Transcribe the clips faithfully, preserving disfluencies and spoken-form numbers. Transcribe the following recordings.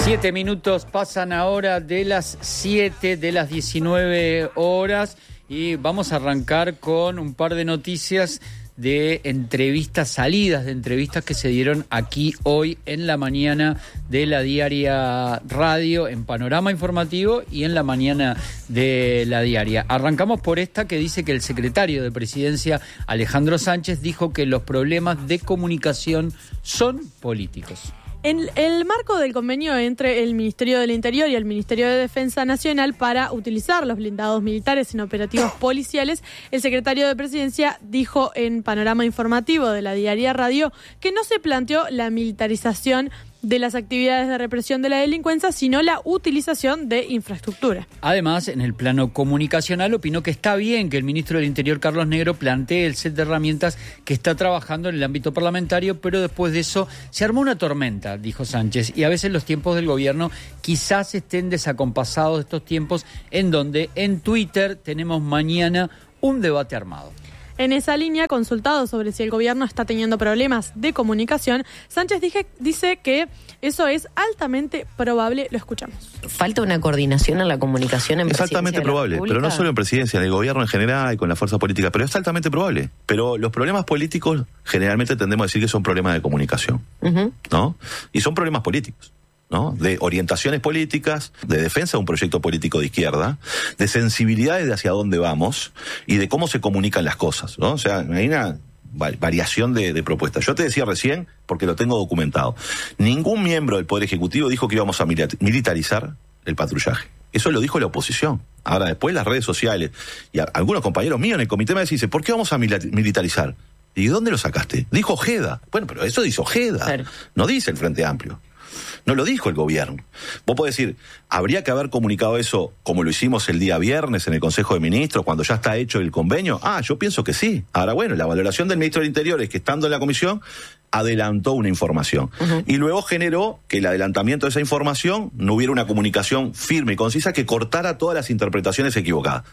Siete minutos pasan ahora de las siete, de las diecinueve horas, y vamos a arrancar con un par de noticias de entrevistas, salidas de entrevistas que se dieron aquí hoy en la mañana de la Diaria Radio, en Panorama Informativo y en la mañana de la Diaria. Arrancamos por esta que dice que el secretario de Presidencia, Alejandro Sánchez, dijo que los problemas de comunicación son políticos. En el marco del convenio entre el Ministerio del Interior y el Ministerio de Defensa Nacional para utilizar los blindados militares en operativos policiales, el secretario de Presidencia dijo en Panorama Informativo de la Diaria Radio que no se planteó la militarización de las actividades de represión de la delincuencia, sino la utilización de infraestructura. Además, en el plano comunicacional, opinó que está bien que el ministro del Interior, Carlos Negro, plantee el set de herramientas que está trabajando en el ámbito parlamentario, pero después de eso se armó una tormenta, dijo Sánchez, y a veces los tiempos del gobierno quizás estén desacompasados de estos tiempos, en donde en Twitter tenemos mañana un debate armado. En esa línea, consultado sobre si el gobierno está teniendo problemas de comunicación, Sánchez dije, dice que eso es altamente probable. Lo escuchamos. ¿Falta una coordinación en la comunicación en es Presidencia altamente probable, pero no solo en Presidencia, en el gobierno en general y con la fuerza política, pero es altamente probable. Pero los problemas políticos generalmente tendemos a decir que son problemas de comunicación, uh-huh. ¿no? Y son problemas políticos, ¿no? De orientaciones políticas, de defensa de un proyecto político de izquierda, de sensibilidades de hacia dónde vamos y de cómo se comunican las cosas, ¿no? O sea, hay una variación de, de propuestas. Yo te decía recién, porque lo tengo documentado, ningún miembro del Poder Ejecutivo dijo que íbamos a militarizar el patrullaje. Eso lo dijo la oposición. Ahora, después las redes sociales y a, algunos compañeros míos en el comité me dicen, ¿por qué vamos a militarizar? ¿Y de dónde lo sacaste? Dijo Ojeda. Bueno, pero eso dice Ojeda, claro. No dice el Frente Amplio. No lo dijo el gobierno. Vos podés decir, ¿habría que haber comunicado eso como lo hicimos el día viernes en el Consejo de Ministros, cuando ya está hecho el convenio? Ah, yo pienso que sí. Ahora, bueno, la valoración del ministro del Interior es que estando en la comisión adelantó una información. Uh-huh. Y luego generó que el adelantamiento de esa información no hubiera una comunicación firme y concisa que cortara todas las interpretaciones equivocadas.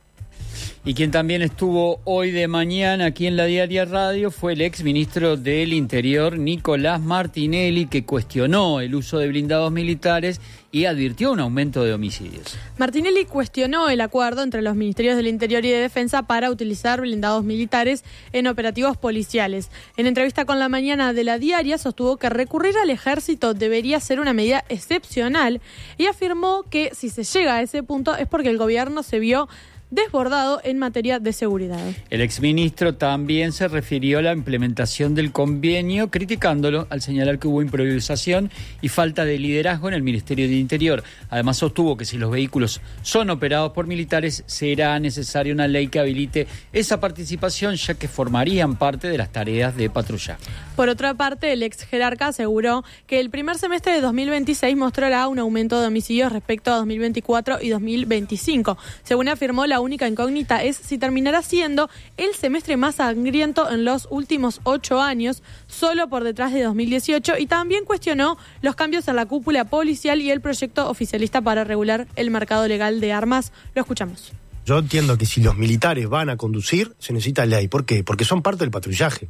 Y quien también estuvo hoy de mañana aquí en la Diaria Radio fue el exministro del Interior, Nicolás Martinelli, que cuestionó el uso de blindados militares y advirtió un aumento de homicidios. Martinelli cuestionó el acuerdo entre los Ministerios del Interior y de Defensa para utilizar blindados militares en operativos policiales. En entrevista con La Mañana de la Diaria, sostuvo que recurrir al ejército debería ser una medida excepcional y afirmó que si se llega a ese punto es porque el gobierno se vio desbordado en materia de seguridad. El exministro también se refirió a la implementación del convenio, criticándolo al señalar que hubo improvisación y falta de liderazgo en el Ministerio del Interior. Además, sostuvo que si los vehículos son operados por militares, será necesaria una ley que habilite esa participación, ya que formarían parte de las tareas de patrullaje. Por otra parte, el ex jerarca aseguró que el primer semestre de dos mil veintiséis mostrará un aumento de homicidios respecto a dos mil veinticuatro y dos mil veinticinco. Según afirmó, la única incógnita es si terminará siendo el semestre más sangriento en los últimos ocho años, solo por detrás de dos mil dieciocho, y también cuestionó los cambios en la cúpula policial y el proyecto oficialista para regular el mercado legal de armas. Lo escuchamos. Yo entiendo que si los militares van a conducir, se necesita ley. ¿Por qué? Porque son parte del patrullaje.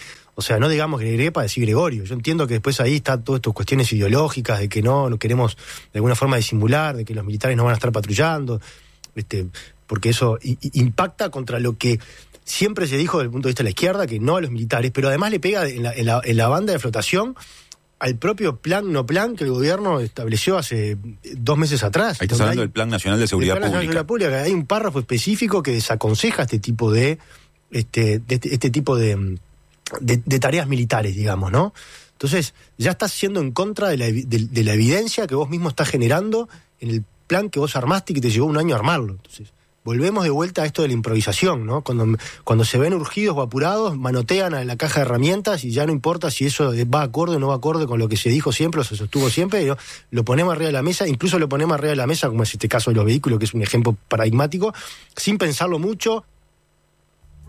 O sea, no digamos Gregorio para decir Gregorio. Yo entiendo que después ahí está todas estas cuestiones ideológicas de que no, no queremos de alguna forma disimular, de que los militares no van a estar patrullando, este, porque eso i- impacta contra lo que siempre se dijo desde el punto de vista de la izquierda, que no a los militares, pero además le pega en la, en la, en la banda de flotación al propio plan no plan que el gobierno estableció hace dos meses atrás. Ahí estás hablando hay, del Plan Nacional de Seguridad Pública. Nacional de Seguridad Pública. Hay un párrafo específico que desaconseja este tipo de este, de, este, este tipo de, de, de tareas militares, digamos, ¿no? Entonces, ya estás siendo en contra de la, de, de la evidencia que vos mismo estás generando en el plan que vos armaste y que te llevó un año armarlo. Entonces, volvemos de vuelta a esto de la improvisación, ¿no? Cuando, cuando se ven urgidos o apurados, manotean a la caja de herramientas y ya no importa si eso va acorde o no va acorde con lo que se dijo siempre o se sostuvo siempre, ¿no? Lo ponemos arriba de la mesa, incluso lo ponemos arriba de la mesa, como es este caso de los vehículos, que es un ejemplo paradigmático, sin pensarlo mucho.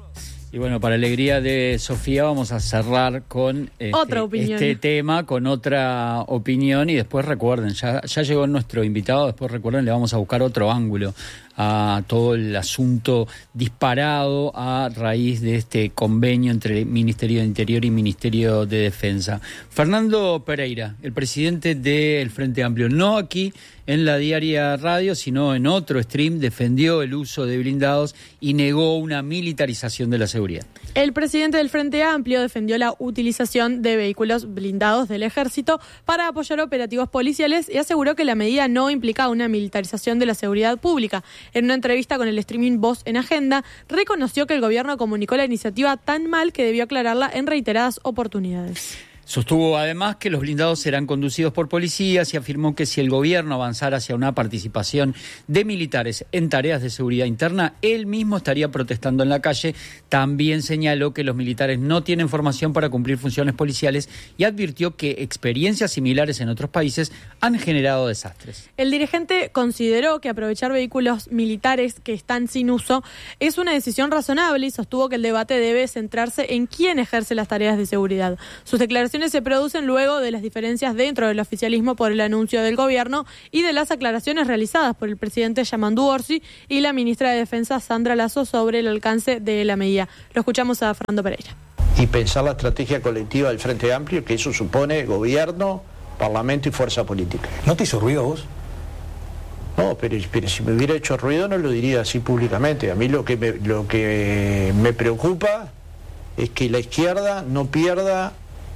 Y bueno, para alegría de Sofía vamos a cerrar con este, otra opinión. este tema, con otra opinión y después recuerden, ya, ya llegó nuestro invitado, después recuerden, le vamos a buscar otro ángulo a todo el asunto disparado a raíz de este convenio entre el Ministerio de Interior y Ministerio de Defensa. Fernando Pereira, el presidente del Frente Amplio, no aquí en la Diaria Radio, sino en otro stream, defendió el uso de blindados y negó una militarización de la seguridad. El presidente del Frente Amplio defendió la utilización de vehículos blindados del Ejército para apoyar operativos policiales y aseguró que la medida no implicaba una militarización de la seguridad pública. En una entrevista con el streaming Voz en Agenda, reconoció que el gobierno comunicó la iniciativa tan mal que debió aclararla en reiteradas oportunidades. Sostuvo además que los blindados serán conducidos por policías y afirmó que si el gobierno avanzara hacia una participación de militares en tareas de seguridad interna, él mismo estaría protestando en la calle. También señaló que los militares no tienen formación para cumplir funciones policiales y advirtió que experiencias similares en otros países han generado desastres. El dirigente consideró que aprovechar vehículos militares que están sin uso es una decisión razonable y sostuvo que el debate debe centrarse en quién ejerce las tareas de seguridad. Sus declaraciones se producen luego de las diferencias dentro del oficialismo por el anuncio del gobierno y de las aclaraciones realizadas por el presidente Yamandu Orsi y la ministra de Defensa Sandra Lasso sobre el alcance de la medida. Lo escuchamos a Fernando Pereira. Y pensar la estrategia colectiva del Frente Amplio, que eso supone gobierno, parlamento y fuerza política. ¿No te hizo ruido vos? No, pero, pero si me hubiera hecho ruido no lo diría así públicamente. A mí lo que me, lo que me preocupa es que la izquierda no pierda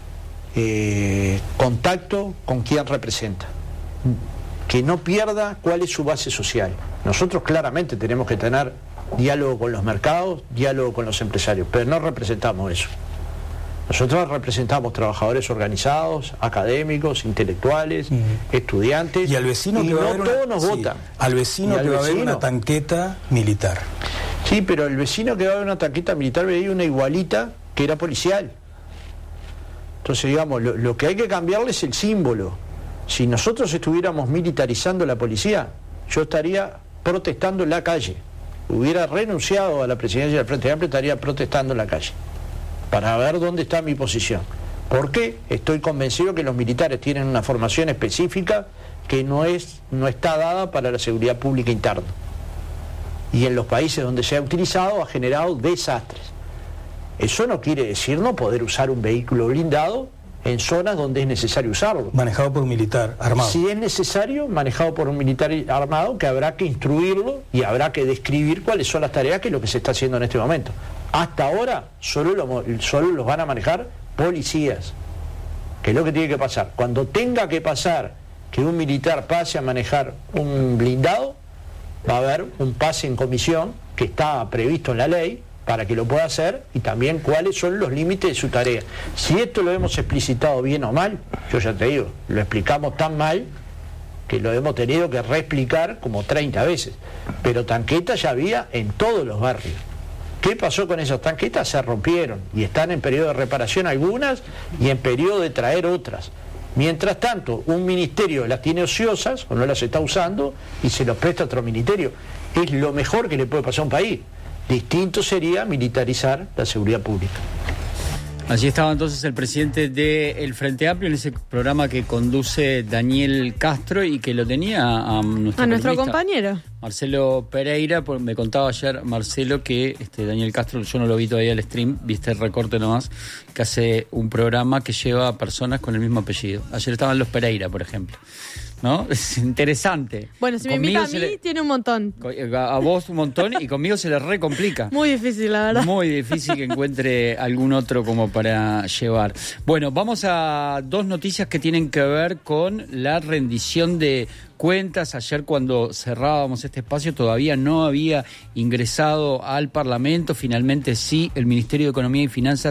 Eh, contacto con quien representa, que no pierda cuál es su base social. Nosotros claramente tenemos que tener diálogo con los mercados, diálogo con los empresarios, pero no representamos eso. Nosotros representamos trabajadores organizados, académicos, intelectuales, mm. estudiantes, y al vecino y que va no a haber todos una, nos sí, votan. Al vecino que va a haber una tanqueta militar. Sí, pero el vecino que va a haber una tanqueta militar veía una igualita que era policial. Entonces, digamos, lo, lo que hay que cambiarle es el símbolo. Si nosotros estuviéramos militarizando la policía, yo estaría protestando en la calle. Hubiera renunciado a la presidencia del Frente Amplio, estaría protestando en la calle, para ver dónde está mi posición. ¿Por qué? Estoy convencido que los militares tienen una formación específica que no, es, no está dada para la seguridad pública interna. Y en los países donde se ha utilizado ha generado desastres. Eso no quiere decir no poder usar un vehículo blindado en zonas donde es necesario usarlo. Manejado por un militar armado. Si es necesario, manejado por un militar armado, que habrá que instruirlo y habrá que describir cuáles son las tareas, que es lo que se está haciendo en este momento. Hasta ahora solo, lo, solo los van a manejar policías, que es lo que tiene que pasar. Cuando tenga que pasar que un militar pase a manejar un blindado, va a haber un pase en comisión que está previsto en la ley, para que lo pueda hacer, y también cuáles son los límites de su tarea. Si esto lo hemos explicitado bien o mal, yo ya te digo, lo explicamos tan mal que lo hemos tenido que reexplicar como treinta veces. Pero tanquetas ya había en todos los barrios. ¿Qué pasó con esas tanquetas? Se rompieron y están en periodo de reparación algunas y en periodo de traer otras. Mientras tanto, un ministerio las tiene ociosas o no las está usando y se los presta a otro ministerio. Es lo mejor que le puede pasar a un país. Distinto sería militarizar la seguridad pública. Allí estaba entonces el presidente del Frente Amplio en ese programa que conduce Daniel Castro y que lo tenía a nuestro, a nuestro compañero Marcelo Pereira. Me contaba ayer Marcelo que este Daniel Castro, yo no lo vi todavía el stream, viste el recorte nomás, que hace un programa que lleva a personas con el mismo apellido. Ayer estaban los Pereira, por ejemplo, ¿no? Es interesante. Bueno, si conmigo me invita a mí, le... tiene un montón. A vos un montón y conmigo se le recomplica. Muy difícil, la verdad. Muy difícil que encuentre algún otro como para llevar. Bueno, vamos a dos noticias que tienen que ver con la rendición de cuentas. Ayer cuando cerrábamos este espacio todavía no había ingresado al Parlamento. Finalmente sí, el Ministerio de Economía y Finanzas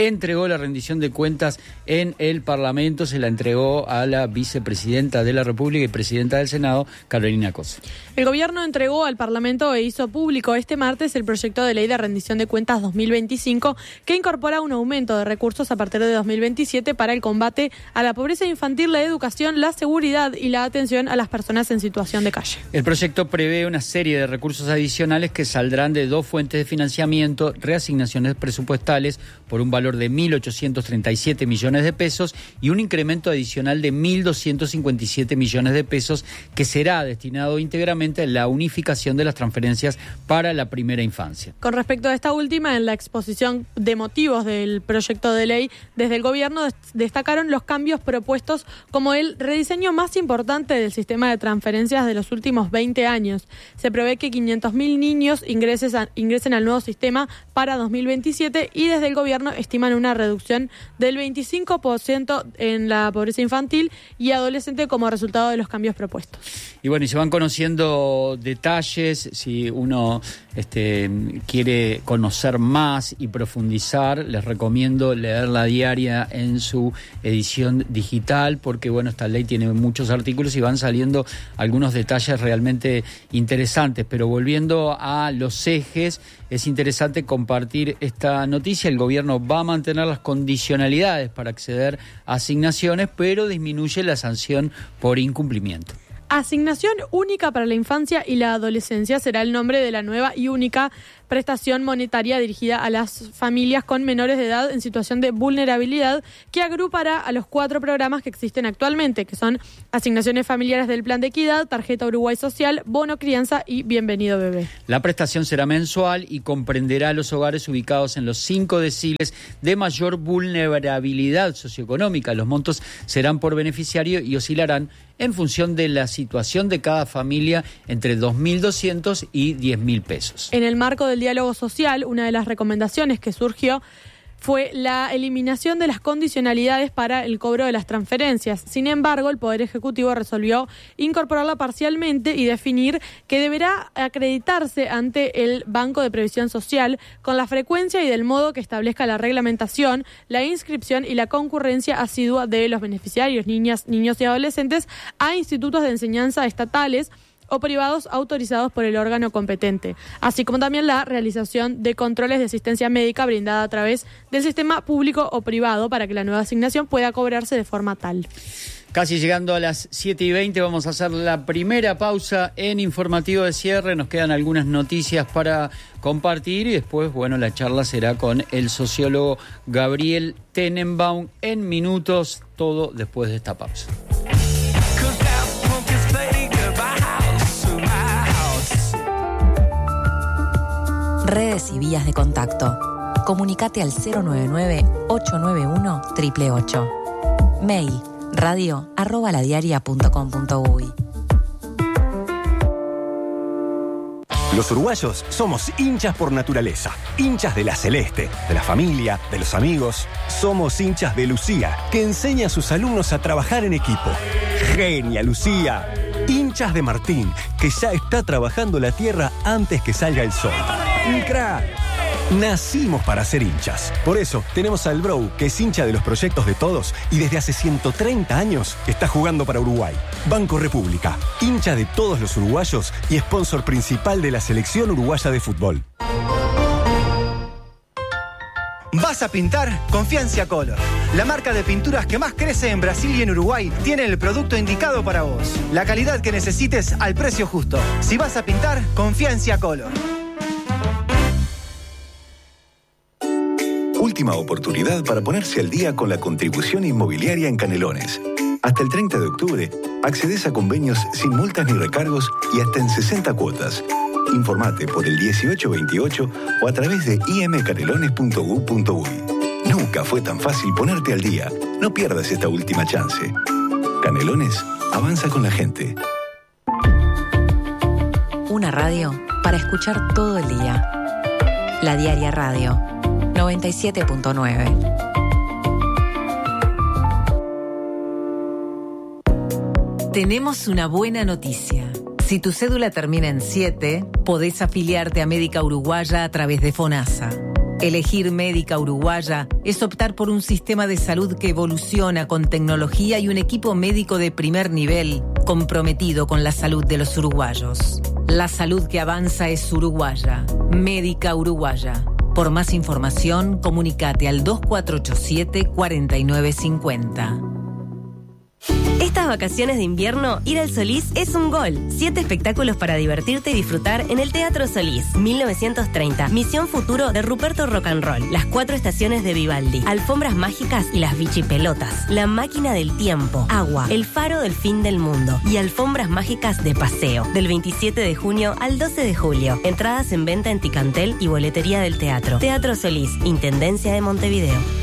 entregó la rendición de cuentas en el Parlamento, se la entregó a la vicepresidenta de la República y presidenta del Senado, Carolina Cose. El gobierno entregó al Parlamento e hizo público este martes el proyecto de ley de rendición de cuentas dos mil veinticinco, que incorpora un aumento de recursos a partir de dos mil veintisiete para el combate a la pobreza infantil, la educación, la seguridad y la atención a las personas en situación de calle. El proyecto prevé una serie de recursos adicionales que saldrán de dos fuentes de financiamiento, reasignaciones presupuestales por un valor de mil ochocientos treinta y siete millones de pesos y un incremento adicional de mil doscientos cincuenta y siete millones de pesos que será destinado íntegramente a la unificación de las transferencias para la primera infancia. Con respecto a esta última, en la exposición de motivos del proyecto de ley, desde el gobierno destacaron los cambios propuestos como el rediseño más importante del sistema de transferencias de los últimos veinte años. Se prevé que quinientos mil niños ingresen, a, ingresen al nuevo sistema para dos mil veintisiete y desde el gobierno estiman una reducción del veinticinco por ciento en la pobreza infantil y adolescente como resultado de los cambios propuestos. Y bueno, y se van conociendo detalles, si uno este, quiere conocer más y profundizar, les recomiendo leer La Diaria en su edición digital, porque bueno, esta ley tiene muchos artículos y van saliendo algunos detalles realmente interesantes. Pero volviendo a los ejes, es interesante compartir esta noticia. El gobierno va a mantener las condicionalidades para acceder a asignaciones, pero disminuye la sanción por incumplimiento. Asignación única para la infancia y la adolescencia será el nombre de la nueva y única prestación monetaria dirigida a las familias con menores de edad en situación de vulnerabilidad, que agrupará a los cuatro programas que existen actualmente, que son asignaciones familiares del Plan de Equidad, Tarjeta Uruguay Social, Bono Crianza y Bienvenido Bebé. La prestación será mensual y comprenderá a los hogares ubicados en los cinco deciles de mayor vulnerabilidad socioeconómica. Los montos serán por beneficiario y oscilarán en función de la situación de cada familia entre dos mil doscientos y diez mil pesos. En el marco del diálogo social, una de las recomendaciones que surgió fue la eliminación de las condicionalidades para el cobro de las transferencias. Sin embargo, el Poder Ejecutivo resolvió incorporarla parcialmente y definir que deberá acreditarse ante el Banco de Previsión Social con la frecuencia y del modo que establezca la reglamentación, la inscripción y la concurrencia asidua de los beneficiarios, niñas, niños y adolescentes, a institutos de enseñanza estatales o privados autorizados por el órgano competente, así como también la realización de controles de asistencia médica brindada a través del sistema público o privado para que la nueva asignación pueda cobrarse de forma tal. Casi llegando a las siete y veinte, vamos a hacer la primera pausa en Informativo de Cierre. Nos quedan algunas noticias para compartir y después, bueno, la charla será con el sociólogo Gabriel Tenenbaum en minutos, todo después de esta pausa. Redes y vías de contacto. Comunicate al cero nueve nueve, ocho nueve uno, ocho ocho ocho. Mail radio arroba ladiaria punto com punto uy. Los uruguayos somos hinchas por naturaleza, hinchas de la celeste, de la familia, de los amigos. Somos hinchas de Lucía, que enseña a sus alumnos a trabajar en equipo. Genia, Lucía. Hinchas de Martín, que ya está trabajando la tierra antes que salga el sol. Un crack. Nacimos para ser hinchas. Por eso tenemos al Bro, que es hincha de los proyectos de todos y desde hace ciento treinta años está jugando para Uruguay. Banco República, hincha de todos los uruguayos y sponsor principal de la selección uruguaya de fútbol. ¿Vas a pintar? Confía en Ciacolor. La marca de pinturas que más crece en Brasil y en Uruguay tiene el producto indicado para vos. La calidad que necesites al precio justo. Si vas a pintar, confía en Ciacolor. Última oportunidad para ponerse al día con la contribución inmobiliaria en Canelones. Hasta el treinta de octubre, accedes a convenios sin multas ni recargos y hasta en sesenta cuotas. Informate por el dieciocho veintiocho o a través de i m canelones punto gu punto uy. Nunca fue tan fácil ponerte al día. No pierdas esta última chance. Canelones avanza con la gente. Una radio para escuchar todo el día. La Diaria Radio, noventa y siete punto nueve. Tenemos una buena noticia. Si tu cédula termina en siete, podés afiliarte a Médica Uruguaya a través de FONASA. Elegir Médica Uruguaya es optar por un sistema de salud que evoluciona con tecnología y un equipo médico de primer nivel comprometido con la salud de los uruguayos. La salud que avanza es uruguaya. Médica Uruguaya. Por más información, comunicate al dos cuatro ocho siete, cuatro nueve cinco cero. Estas vacaciones de invierno, ir al Solís es un gol. Siete espectáculos para divertirte y disfrutar en el Teatro Solís. mil novecientos treinta, Misión Futuro de Ruperto Rock and Roll. Las cuatro estaciones de Vivaldi. Alfombras mágicas y las bichipelotas. La máquina del tiempo. Agua. El faro del fin del mundo. Y alfombras mágicas de paseo. Del veintisiete de junio al doce de julio. Entradas en venta en Ticantel y boletería del teatro. Teatro Solís, Intendencia de Montevideo.